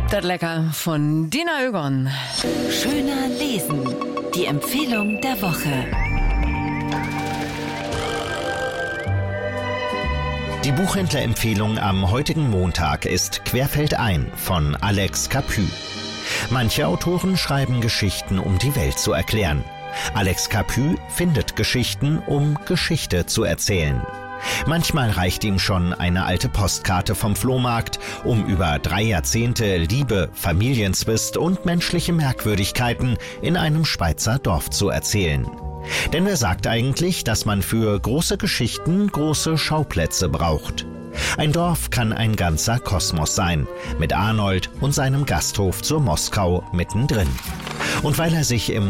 Das Lecker von Dina Oegon. Schöner lesen. Die Empfehlung der Woche. Die Buchhändlerempfehlung am heutigen Montag ist Querfeldein von Alex Capu. Manche Autoren schreiben Geschichten, um die Welt zu erklären. Alex Capu findet Geschichten, um Geschichte zu erzählen. Manchmal reicht ihm schon eine alte Postkarte vom Flohmarkt, um über 3 Jahrzehnte Liebe, Familienzwist und menschliche Merkwürdigkeiten in einem Schweizer Dorf zu erzählen. Denn wer sagt eigentlich, dass man für große Geschichten große Schauplätze braucht? Ein Dorf kann ein ganzer Kosmos sein, mit Arnold und seinem Gasthof zur Moskau mittendrin. Und weil er sich im